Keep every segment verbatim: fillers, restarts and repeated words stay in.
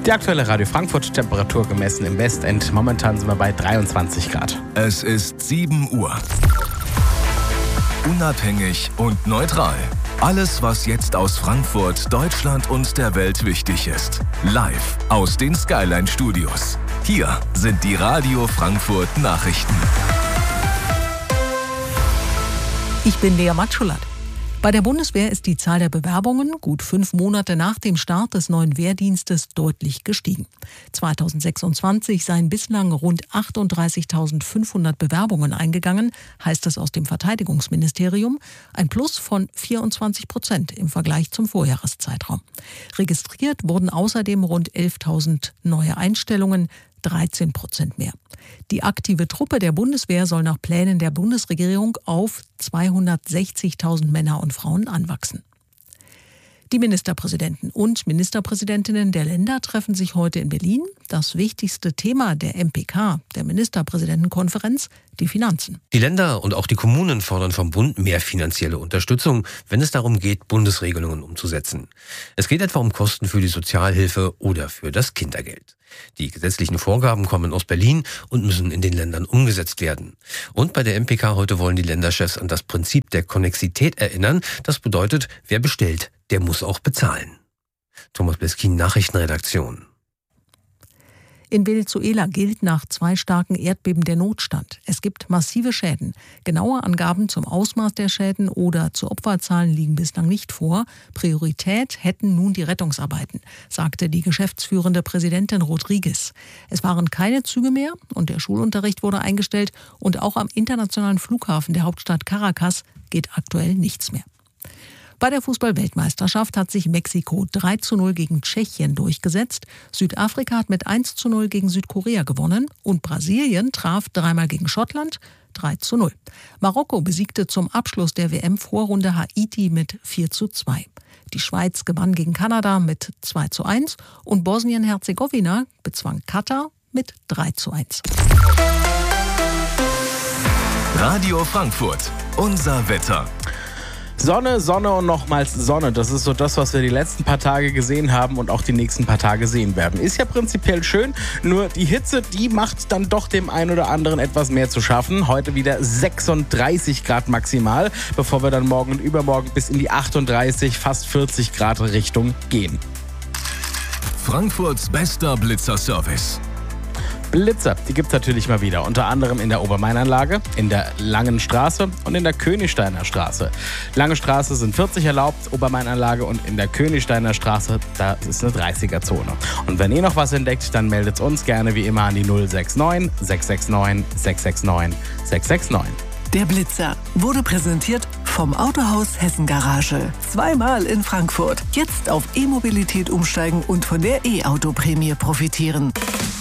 Die aktuelle Radio Frankfurt-Temperatur gemessen im Westend. Momentan sind wir bei dreiundzwanzig Grad. Es ist sieben Uhr. Unabhängig und neutral. Alles, was jetzt aus Frankfurt, Deutschland und der Welt wichtig ist. Live aus den Skyline-Studios. Hier sind die Radio Frankfurt Nachrichten. Ich bin Lea Matschulat. Bei der Bundeswehr ist die Zahl der Bewerbungen gut fünf Monate nach dem Start des neuen Wehrdienstes deutlich gestiegen. zweitausendsechsundzwanzig seien bislang rund achtunddreißigtausendfünfhundert Bewerbungen eingegangen, heißt es aus dem Verteidigungsministerium, ein Plus von vierundzwanzig Prozent im Vergleich zum Vorjahreszeitraum. Registriert wurden außerdem rund elftausend neue Einstellungen, dreizehn Prozent mehr. Die aktive Truppe der Bundeswehr soll nach Plänen der Bundesregierung auf zweihundertsechzigtausend Männer und Frauen anwachsen. Die Ministerpräsidenten und Ministerpräsidentinnen der Länder treffen sich heute in Berlin. Das wichtigste Thema der M P K, der Ministerpräsidentenkonferenz, die Finanzen. Die Länder und auch die Kommunen fordern vom Bund mehr finanzielle Unterstützung, wenn es darum geht, Bundesregelungen umzusetzen. Es geht etwa um Kosten für die Sozialhilfe oder für das Kindergeld. Die gesetzlichen Vorgaben kommen aus Berlin und müssen in den Ländern umgesetzt werden. Und bei der M P K heute wollen die Länderchefs an das Prinzip der Konnexität erinnern. Das bedeutet, wer bestellt, der muss auch bezahlen. Thomas Bleskin, Nachrichtenredaktion. In Venezuela gilt nach zwei starken Erdbeben der Notstand. Es gibt massive Schäden. Genaue Angaben zum Ausmaß der Schäden oder zu Opferzahlen liegen bislang nicht vor. Priorität hätten nun die Rettungsarbeiten, sagte die geschäftsführende Präsidentin Rodriguez. Es waren keine Züge mehr und der Schulunterricht wurde eingestellt. Und auch am internationalen Flughafen der Hauptstadt Caracas geht aktuell nichts mehr. Bei der Fußball-Weltmeisterschaft hat sich Mexiko drei zu null gegen Tschechien durchgesetzt. Südafrika hat mit eins zu null gegen Südkorea gewonnen. Und Brasilien traf dreimal gegen Schottland, drei zu null. Marokko besiegte zum Abschluss der W M-Vorrunde Haiti mit vier zu zwei. Die Schweiz gewann gegen Kanada mit zwei zu eins. Und Bosnien-Herzegowina bezwang Katar mit drei zu eins. Radio Frankfurt, unser Wetter. Sonne, Sonne und nochmals Sonne. Das ist so das, was wir die letzten paar Tage gesehen haben und auch die nächsten paar Tage sehen werden. Ist ja prinzipiell schön, nur die Hitze, die macht dann doch dem einen oder anderen etwas mehr zu schaffen. Heute wieder sechsunddreißig Grad maximal, bevor wir dann morgen und übermorgen bis in die achtunddreißig, fast vierzig Grad Richtung gehen. Frankfurts bester Blitzer-Service. Blitzer, die gibt es natürlich mal wieder, unter anderem in der Obermainanlage, in der Langen Straße und in der Königsteiner Straße. Lange Straße sind vierzig erlaubt, Obermainanlage und in der Königsteiner Straße, da ist eine dreißiger-Zone. Und wenn ihr noch was entdeckt, dann meldet uns gerne wie immer an die null sechs neun, sechs sechs neun, sechs sechs neun, sechs sechs neun. Der Blitzer wurde präsentiert vom Autohaus Hessen Garage. Zweimal in Frankfurt. Jetzt auf E-Mobilität umsteigen und von der E-Auto-Prämie profitieren.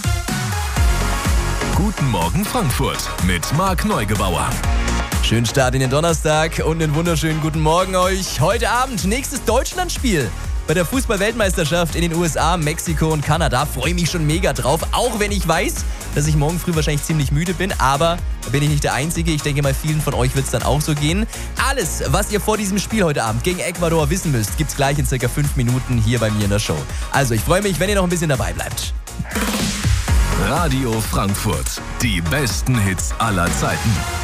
Guten Morgen Frankfurt mit Marc Neugebauer. Schönen Start in den Donnerstag und einen wunderschönen guten Morgen euch. Heute Abend nächstes Deutschlandspiel bei der Fußball-Weltmeisterschaft in den U S A, Mexiko und Kanada. Freue mich schon mega drauf, auch wenn ich weiß, dass ich morgen früh wahrscheinlich ziemlich müde bin. Aber da bin ich nicht der Einzige. Ich denke mal, vielen von euch wird es dann auch so gehen. Alles, was ihr vor diesem Spiel heute Abend gegen Ecuador wissen müsst, gibt's gleich in circa fünf Minuten hier bei mir in der Show. Also ich freue mich, wenn ihr noch ein bisschen dabei bleibt. Radio Frankfurt, die besten Hits aller Zeiten.